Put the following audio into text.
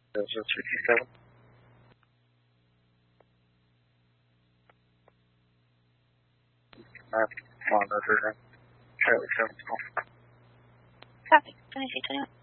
This is 57. Monitor. Charlie 7. Copy. 2321.